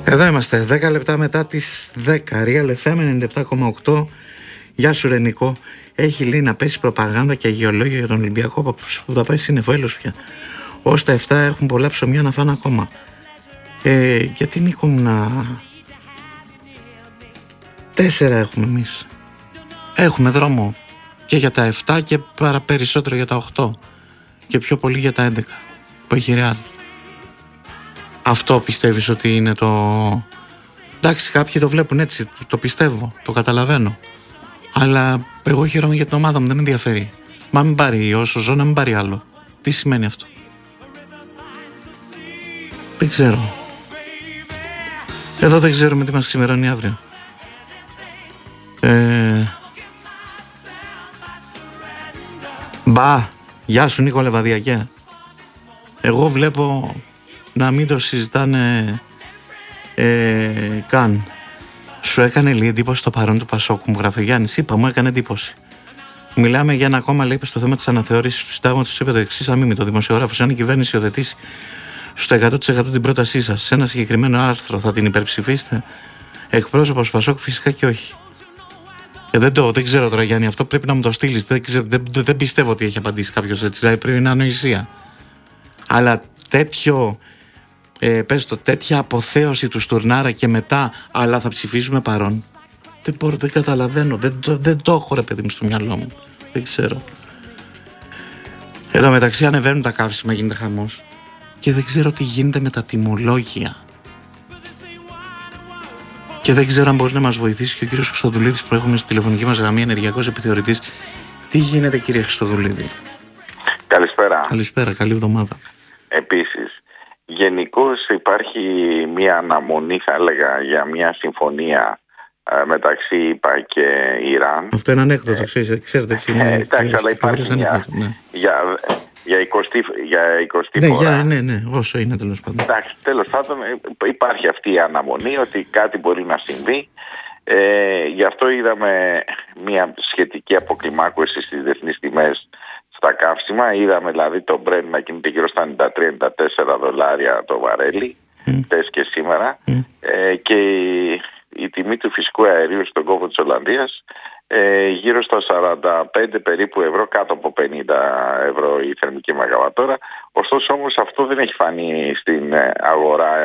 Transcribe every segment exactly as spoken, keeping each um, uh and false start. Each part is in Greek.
Εδώ είμαστε, δέκα λεπτά μετά τις δέκα. Real εφ εμ ενενήντα επτά κόμμα οκτώ. Γεια σου, Ρενικό. Έχει, λέει, να πέσει προπαγάνδα και αγιολόγια για τον Ολυμπιακό που θα πάει συννεφέλος πια. Ως τα εφτά έχουν πολλά ψωμιά να φάνε ακόμα. Ε, γιατί Νίκο μου να... Τέσσερα έχουμε εμείς. Έχουμε δρόμο και για τα εφτά και παρά περισσότερο για τα οκτώ. Και πιο πολύ για τα έντεκα που έχει Real. Αυτό πιστεύεις ότι είναι το... Εντάξει, κάποιοι το βλέπουν έτσι, το πιστεύω, το καταλαβαίνω. Αλλά εγώ χαίρομαι για την ομάδα μου, δεν με ενδιαφέρει. Μα μην πάρει όσο ζω, να μην πάρει άλλο. Τι σημαίνει αυτό? Δεν ξέρω. Εδώ δεν ξέρουμε τι μας ξημερώνει αύριο. Ε... Μπα, γεια σου Νίκο Λεβαδιακέ. Εγώ βλέπω να μην το συζητάνε ε, καν. Σου έκανε λίγη εντύπωση το παρόν του Πασόκου, μου γράφει Γιάννης? Είπα, μου έκανε εντύπωση. Μιλάμε για ένα κόμμα, λέει, στο θέμα της αναθεώρησης του συντάγματος. Είπε το εξής αμίμητο δημοσιογράφος: αν η κυβέρνηση υιοθετήσει στο εκατό τοις εκατό την πρότασή σας σε ένα συγκεκριμένο άρθρο, θα την υπερψηφίσετε? Εκπρόσωπος Πασόκ, φυσικά και όχι. Και δεν, το, δεν ξέρω τώρα, Γιάννη, αυτό πρέπει να μου το στείλεις. Δεν, δεν, δεν πιστεύω ότι έχει απαντήσει κάποιος έτσι. Δηλαδή πρέπει να είναι ανοησία. Αλλά τέτοιο. Ε, πες το, τέτοια αποθέωση του Στουρνάρα και μετά, αλλά θα ψηφίσουμε παρόν. Δεν μπορώ, δεν καταλαβαίνω, δεν, δεν το έχω, ρε παιδί μου, στο μυαλό μου. Δεν ξέρω. Εδώ μεταξύ ανεβαίνουν τα καύσιμα, γίνεται χαμός. Και δεν ξέρω τι γίνεται με τα τιμολόγια. Και δεν ξέρω αν μπορεί να μας βοηθήσει και ο κύριος Χριστοδουλίδης που έχουμε στη τηλεφωνική μας γραμμή, ενεργειακός επιθεωρητής. Τι γίνεται, κύριε Χριστοδουλίδη? Καλησπέρα. Καλησπέρα, καλή εβδομάδα. Επίσης, γενικώς υπάρχει μια αναμονή, θα έλεγα, για μια συμφωνία ε, μεταξύ ΙΠΑ και Ιράν. Αυτό είναι ανέκδοτο, ε, ξέρετε, ξέρετε έτσι είναι. Ε, εντάξει, αλλά υπάρχει μια, ναι. για, για εικοστή, για εικοστή ναι, φορά. Για, ναι, ναι, όσο είναι τέλος πάντων. Εντάξει, τέλος πάντων υπάρχει αυτή η αναμονή ότι κάτι μπορεί να συμβεί. Ε, γι' αυτό είδαμε μια σχετική αποκλιμάκωση στις διεθνείς τιμές στα καύσιμα. Είδαμε δηλαδή το Brent να κινείται γύρω στα ενενήντα τρία ενενήντα τέσσερα δολάρια το βαρέλι, mm. τες και σήμερα. Mm. Ε, και η, η τιμή του φυσικού αερίου στον κόβο της Ολλανδίας ε, γύρω στα σαράντα πέντε περίπου ευρώ, κάτω από πενήντα ευρώ η θερμική μεγαβατόρα. Ωστόσο όμως αυτό δεν έχει φανεί στην αγορά,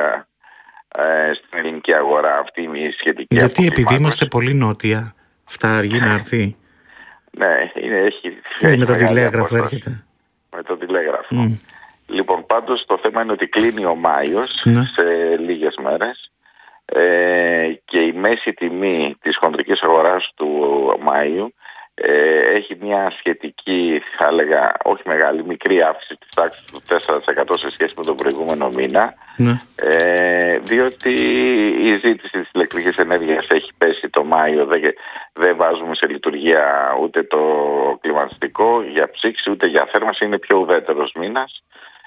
ε, στην ελληνική αγορά αυτή η σχετική. Γιατί επειδή είμαστε πολύ νότια, αυτά αργεί να έρθει. Ναι, είναι, έχει, Τι, έχει με το τηλέγραφο απόσταση. Έρχεται. Με το τηλέγραφο. Mm. Λοιπόν, πάντως το θέμα είναι ότι κλείνει ο Μάιος ναι. σε λίγες μέρες ε, και η μέση τιμή της χοντρικής αγοράς του Μαΐου ε, έχει μια σχετική, θα έλεγα, όχι μεγάλη, μικρή αύξηση της τάξης του τέσσερα τοις εκατό σε σχέση με τον προηγούμενο μήνα, ναι. ε, διότι η ζήτηση της ηλεκτρικής ενέργειας έχει πέσει το Μάιο, δεν, δεν βάζουμε σε λειτουργία ούτε το κλιματιστικό για ψήξη ούτε για θέρμανση, είναι πιο ουδέτερος μήνας.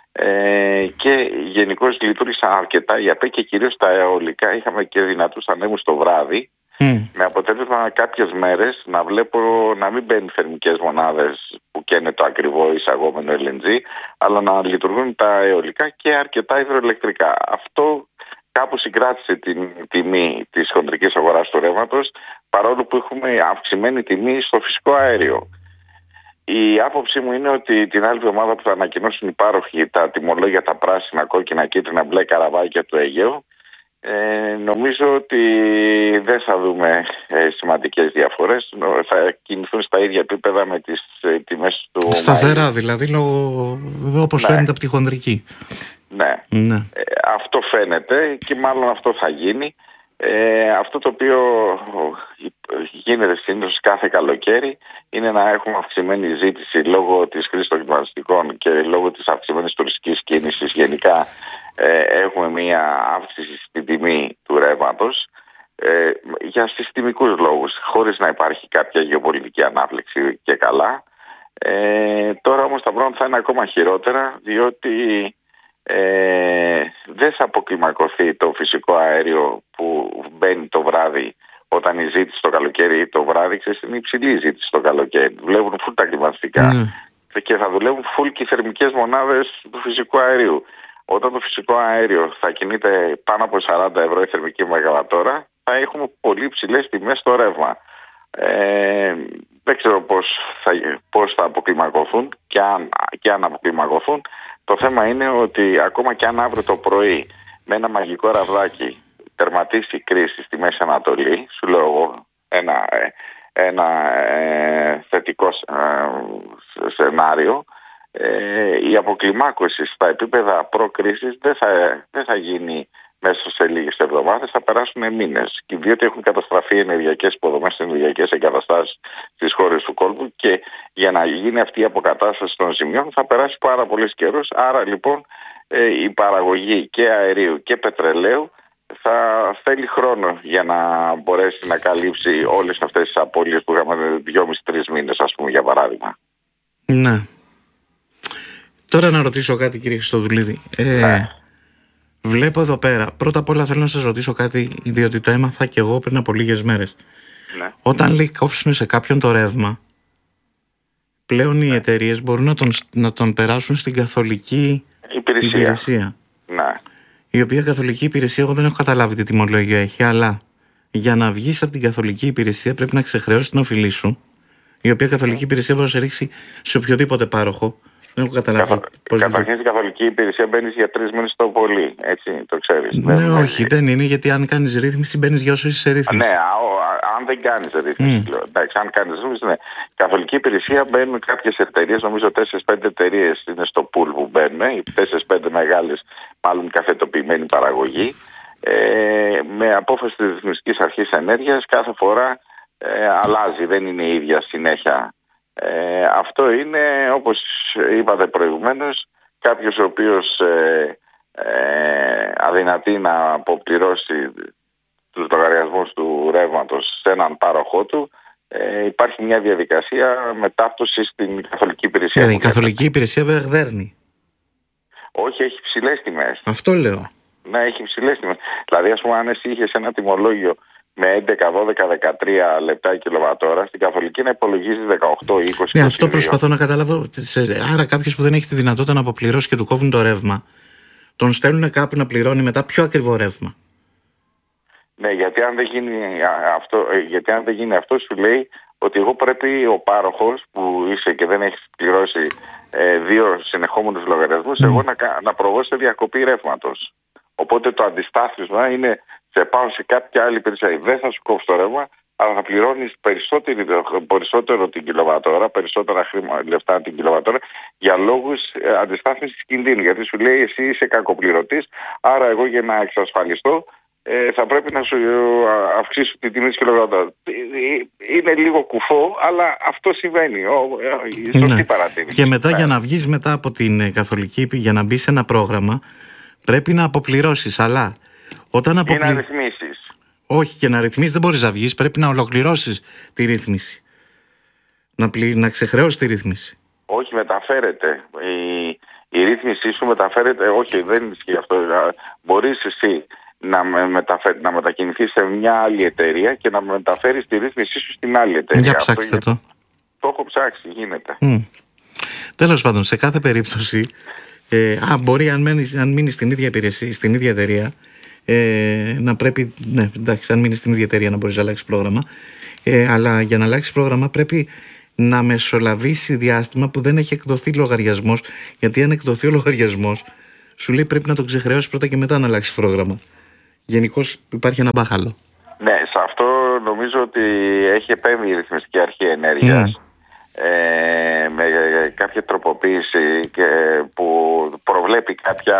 Ε, και γενικώς λειτουργήσαν αρκετά οι ΑΠΕ και κυρίως τα αιωλικά. Είχαμε και δυνατούς ανέμους το βράδυ, mm. με αποτέλεσμα κάποιες μέρες να βλέπω να μην μπαίνουν θερμικές μονάδες που καίνε το ακριβό εισαγόμενο ελ εν τζι, αλλά να λειτουργούν τα αιωλικά και αρκετά υδροελεκτρικά. Αυτό κάπου συγκράτησε την τιμή της χοντρικής αγοράς του ρεύματος, παρόλο που έχουμε αυξημένη τιμή στο φυσικό αέριο. Η άποψή μου είναι ότι την άλλη εβδομάδα που θα ανακοινώσουν οι πάροχοι τα τιμολόγια, τα πράσινα, κόκκινα, κίτρινα, μπλε καραβάκια του Αιγαίου, ε, νομίζω ότι δεν θα δούμε ε, σημαντικές διαφορές. Θα κινηθούν στα ίδια επίπεδα με τις ε, τιμές του σταθερά Μαΐου. Δηλαδή, λόγω, όπως ναι. φαίνεται από τη χονδρική. Ναι, ναι. Ε, αυτό φαίνεται και μάλλον αυτό θα γίνει. Ε, αυτό το οποίο γίνεται συνήθως κάθε καλοκαίρι είναι να έχουμε αυξημένη ζήτηση λόγω της χρήσης των κλιματιστικών και λόγω της αυξημένης τουριστικής κίνησης. Γενικά ε, έχουμε μία αύξηση στην τιμή του ρεύματος ε, για συστημικούς λόγους, χωρίς να υπάρχει κάποια γεωπολιτική ανάφλεξη και καλά. Ε, τώρα όμως τα πράγματα θα είναι ακόμα χειρότερα, διότι Ε, δεν θα αποκλιμακωθεί το φυσικό αέριο που μπαίνει το βράδυ, όταν η ζήτηση το καλοκαίρι το βράδυ, ξέρεις, είναι υψηλή η ζήτηση το καλοκαίρι. Δουλεύουν φουλ τα κλιματιστικά mm. και θα δουλεύουν φουλ και οι θερμικές μονάδες του φυσικού αερίου. όταν το φυσικό αέριο θα κινείται πάνω από σαράντα ευρώ η θερμική μεγαβατόρα, θα έχουμε πολύ ψηλές τιμές στο ρεύμα. Ε, δεν ξέρω πώς θα, πώς θα αποκλιμακωθούν και αν, και αν αποκλιμακωθούν. Το θέμα είναι ότι ακόμα και αν αύριο το πρωί με ένα μαγικό ραβδάκι τερματίσει η κρίση στη Μέση Ανατολή, σου λέω εγώ ένα, ένα ε, θετικό ε, σενάριο, ε, η αποκλιμάκωση στα επίπεδα προ-κρίσης δεν θα, δεν θα γίνει μέσα σε λίγες εβδομάδες, θα περάσουν μήνες. Και διότι έχουν καταστραφεί ενεργειακές υποδομές, ενεργειακές εγκαταστάσεις στις χώρες του κόλπου, και για να γίνει αυτή η αποκατάσταση των ζημιών θα περάσει πάρα πολύ καιρός. Άρα λοιπόν η παραγωγή και αερίου και πετρελαίου θα θέλει χρόνο για να μπορέσει να καλύψει όλες αυτές τις απώλειες που είχαμε δυόμισι τρεις μήνες, ας πούμε, για παράδειγμα. Ναι. Τώρα να ρωτήσω κάτι, κύριε Χριστοδουλίδη. Ε, ναι. Βλέπω εδώ πέρα, πρώτα απ' όλα θέλω να σας ρωτήσω κάτι, διότι το έμαθα και εγώ πριν από λίγες μέρες. Ναι. Όταν λέει κόψουν σε κάποιον το ρεύμα, πλέον ναι. οι εταιρείες μπορούν να τον, να τον περάσουν στην καθολική υπηρεσία. υπηρεσία. Ναι. Η οποία καθολική υπηρεσία, εγώ δεν έχω καταλάβει τι τιμολόγιο έχει, αλλά για να βγεις από την καθολική υπηρεσία πρέπει να ξεχρεώσεις την οφειλή σου, η οποία καθολική υπηρεσία μπορεί να σε ρίξει σε οποιοδήποτε πάροχο. Δεν έχω καταλάβει. Καθα... Καταρχήν στην καθολική υπηρεσία μπαίνεις για τρεις μήνες το πολύ. Έτσι, το ξέρεις. Ναι, δεν, όχι, δεν είναι, γιατί αν κάνεις ρύθμιση μπαίνεις για όσο είσαι σε ρύθμιση. Ναι, α, αν δεν κάνεις ρύθμιση. Mm. Εντάξει, αν κάνεις ρύθμιση, ναι. Καθολική υπηρεσία μπαίνουν κάποιες εταιρείες, νομίζω τέσσερις πέντε εταιρείες είναι στο pool που μπαίνουν, οι τέσσερις πέντε μεγάλες, μάλλον καφετοποιημένη παραγωγή. Ε, με απόφαση της Ρυθμιστικής Αρχής Ενέργειας κάθε φορά ε, αλλάζει, δεν είναι η ίδια συνέχεια. Ε, αυτό είναι, όπως είπατε προηγουμένως, κάποιος ο οποίος ε, ε, αδυνατεί να αποπληρώσει τους λογαριασμούς του ρεύματος σε έναν πάροχό του, ε, υπάρχει μια διαδικασία μετάπτωση στην καθολική υπηρεσία. Ε, η καθολική υπηρεσία βέβαια δέρνει. Όχι, έχει ψηλές τιμές. Αυτό λέω. Ναι, έχει ψηλές τιμές. Δηλαδή, ας πούμε, αν εσύ είχες ένα τιμολόγιο με έντεκα, δώδεκα, δεκατρία λεπτά η κιλοβατόρα, στην καθολική να υπολογίζει δεκαοκτώ, είκοσι. Ναι, αυτό προσπαθώ να καταλάβω. Άρα κάποιος που δεν έχει τη δυνατότητα να αποπληρώσει και του κόβουν το ρεύμα, τον στέλνουν κάπου να πληρώνει μετά πιο ακριβό ρεύμα. Ναι, γιατί αν δεν γίνει αυτό, γιατί αν δεν γίνει αυτό σου λέει ότι εγώ πρέπει ο πάροχος που είσαι και δεν έχεις πληρώσει ε, δύο συνεχόμενους λογαριασμούς, mm. εγώ να, να προβώ σε διακοπή ρεύματος. Οπότε το αντιστάθμισμα είναι σε πάω σε κάποια άλλη υπηρεσία. Δεν θα σου κόψω το ρεύμα, αλλά θα πληρώνεις περισσότερο την κιλοβατόρα, περισσότερα χρήμα, λεφτά την κιλοβατόρα, για λόγους ε, αντιστάθμισης κινδύνου. Γιατί σου λέει εσύ είσαι κακοπληρωτής, άρα εγώ για να εξασφαλιστώ ε, θα πρέπει να σου αυξήσω την τιμή της κιλοβατόρα. Είναι λίγο κουφό, αλλά αυτό συμβαίνει. Η σωστή ναι. παρατήρηση. Και μετά ναι. για να βγεις μετά από την καθολική, για να μπει σε ένα πρόγραμμα, πρέπει να αποπληρώσεις, αλλά όταν αποπλη... και να ρυθμίσεις. Όχι, και να ρυθμίσεις δεν μπορείς να βγεις, πρέπει να ολοκληρώσεις τη ρύθμιση. Να, πλη... να ξεχρεώσεις τη ρύθμιση. Όχι, μεταφέρεται. Η, η ρύθμιση σου μεταφέρεται. Όχι, δεν ισχύει αυτό. Μπορείς εσύ να, μεταφε... να μετακινηθείς σε μια άλλη εταιρεία και να μεταφέρεις τη ρύθμισή σου στην άλλη εταιρεία. Για ψάξτε αυτό. το. Το έχω ψάξει, γίνεται. Mm. Τέλος πάντων, σε κάθε περίπτωση, ε, α, μπορεί αν μείνεις, αν μείνεις στην ίδια υπηρεσία, στην ίδια εταιρεία, ε, να πρέπει, ναι, εντάξει, αν μείνεις στην ίδια εταιρεία να μπορείς να αλλάξεις πρόγραμμα, ε, αλλά για να αλλάξεις πρόγραμμα πρέπει να μεσολαβήσει διάστημα που δεν έχει εκδοθεί λογαριασμός, γιατί αν εκδοθεί ο λογαριασμός, σου λέει πρέπει να τον ξεχρεώσεις πρώτα και μετά να αλλάξεις πρόγραμμα. Γενικώς υπάρχει ένα μπάχαλο. Ναι, σε αυτό νομίζω ότι έχει επέμβει η Ρυθμιστική Αρχή Ενέργειας. Mm. Ε, με κάποια τροποποίηση και που προβλέπει κάποια